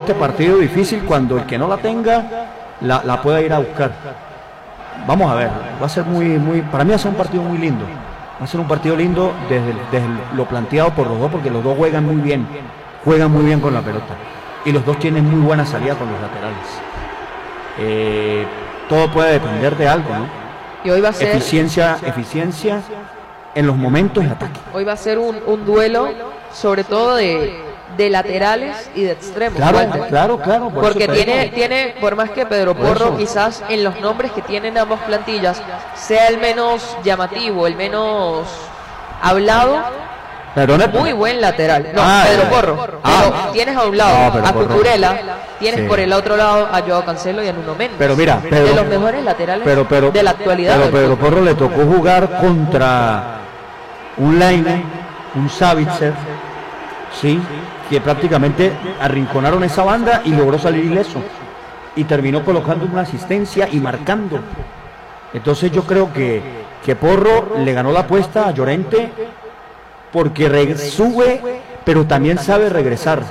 este partido difícil cuando el que no la tenga la pueda ir a buscar. Vamos a ver, va a ser para mí va a ser un partido muy lindo. Va a ser un partido lindo desde lo planteado por los dos, porque los dos juegan muy bien con la pelota. Y los dos tienen muy buena salida con los laterales. Todo puede depender de algo, ¿no? Y hoy va a ser eficiencia en los momentos de ataque. Hoy va a ser un duelo, sobre todo de laterales y de extremos. Claro. Porque tiene, por más que Pedro Porro quizás en los nombres que tienen ambas plantillas sea el menos llamativo, el menos hablado, muy buen lateral. No, Pedro Porro. Pero tienes a un lado a Cucurella, tienes por el otro lado a Joao Cancelo y a Nuno Mendes. Pero mira, de los mejores laterales de la actualidad. Pero Pedro Porro le tocó jugar contra un Laine, un Savitzer, sí, que prácticamente arrinconaron esa banda y logró salir ileso. Y terminó colocando una asistencia y marcando. Entonces yo creo que Porro le ganó la apuesta a Llorente porque sube, pero también sabe regresar.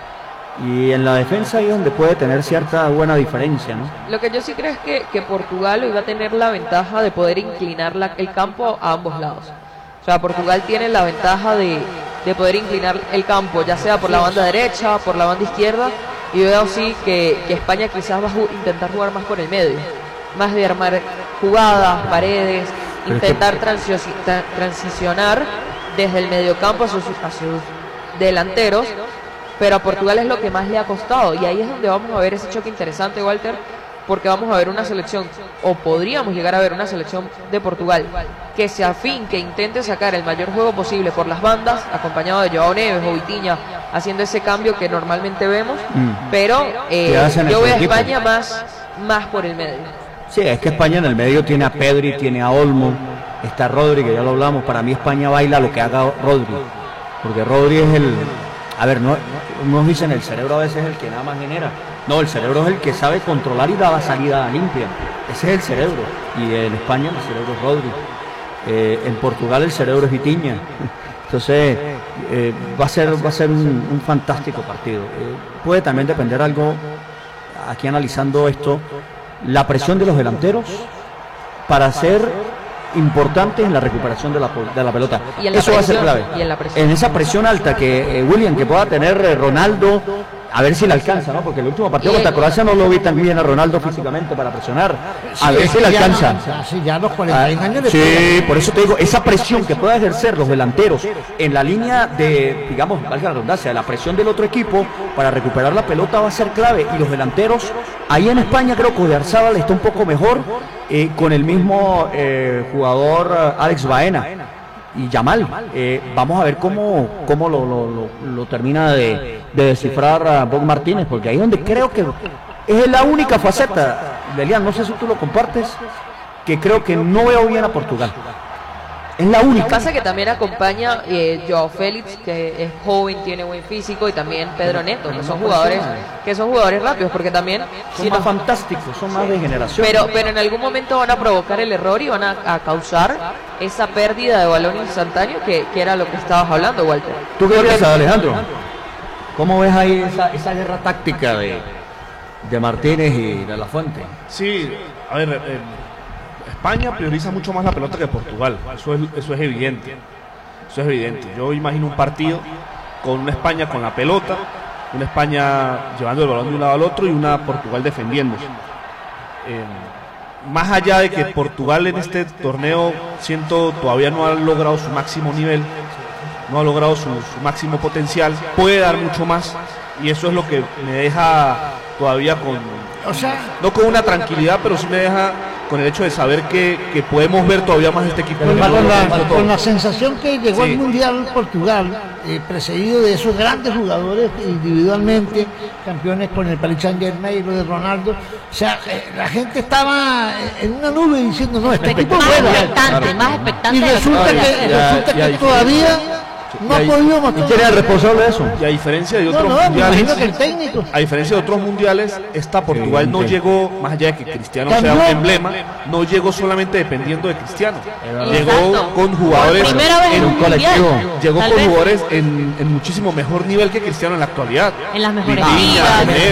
Y en la defensa ahí es donde puede tener cierta buena diferencia, ¿no? Lo que yo sí creo es que Portugal iba a tener la ventaja de poder inclinar el campo a ambos lados. O sea, Portugal tiene la ventaja de poder inclinar el campo, ya sea por la banda derecha, por la banda izquierda, y veo sí que España quizás va a intentar jugar más por el medio, más de armar jugadas, paredes, intentar transicionar desde el mediocampo a sus delanteros, pero a Portugal es lo que más le ha costado, y ahí es donde vamos a ver ese choque interesante, Walter, porque vamos a ver una selección, o podríamos llegar a ver una selección de Portugal que se afinque, intente sacar el mayor juego posible por las bandas, acompañado de Joao Neves o Vitinha, haciendo ese cambio que normalmente vemos, pero yo veo a España más por el medio. Sí, es que España en el medio tiene a Pedri, tiene a Olmo, está Rodri, que ya lo hablamos. Para mí España baila lo que haga Rodri, porque Rodri es a ver, no nos dicen el cerebro a veces es el que nada más genera. No, el cerebro es el que sabe controlar y da la salida limpia. Ese es el cerebro. Y en España el cerebro es Rodri. En Portugal el cerebro es Vitinha. Entonces va a ser un fantástico partido. Puede también depender algo, aquí analizando esto, la presión de los delanteros para ser importantes en la recuperación de la pelota. Eso va a ser clave. En esa presión alta que William, que pueda tener Ronaldo, a ver si le alcanza, ¿no? Porque el último partido contra Croacia no lo vi tan bien a Ronaldo físicamente para presionar. A ver si le alcanza. Ya los 41 años. Sí, por eso te digo, esa presión que pueda ejercer los delanteros en la línea de, digamos, valga la redundancia, la presión del otro equipo para recuperar la pelota va a ser clave. Y los delanteros, ahí en España creo que Oyarzabal está un poco mejor, con el mismo jugador Alex Baena y Yamal. Vamos a ver cómo lo termina de descifrar a Bob Martínez, porque ahí es donde creo que es la única faceta, Lelian, no sé si tú lo compartes, que creo que no veo bien a Portugal. Es la única. Lo que pasa es que también acompaña Joao Félix, que es joven, tiene buen físico, y también Pedro Neto, que son jugadores rápidos, porque también son más fantásticos, son más de generación. Pero en algún momento van a provocar el error y van a causar esa pérdida de balón instantáneo que era lo que estabas hablando, Walter. ¿Tú qué piensas, Alejandro? ¿Cómo ves ahí esa guerra táctica de Martínez y de La Fuente? Sí, a ver, España prioriza mucho más la pelota que Portugal, eso es evidente. Eso es evidente. Yo imagino un partido con una España con la pelota, una España llevando el balón de un lado al otro y una Portugal defendiéndose. Más allá de que Portugal en este torneo, siento, todavía no ha logrado su máximo nivel, no ha logrado su máximo potencial, puede dar mucho más, y eso es lo que me deja todavía no con una tranquilidad, pero sí me deja con el hecho de saber que podemos ver todavía más este equipo. Con la sensación que llegó al Mundial Portugal, precedido de esos grandes jugadores individualmente, campeones con el Paris Saint-Germain y lo de Ronaldo, o sea, la gente estaba en una nube diciendo, no, este equipo es bueno. Más expectante. Y resulta que todavía no ha podido mostrar. ¿Y quién es el responsable de eso? Y a diferencia de otros mundiales, que el técnico. A diferencia de otros mundiales, esta Portugal no llegó, más allá de que Cristiano sea un emblema, no llegó solamente dependiendo de Cristiano. Llegó con jugadores en un colectivo. Llegó con jugadores en muchísimo mejor nivel que Cristiano en la actualidad. En las mejores ligas.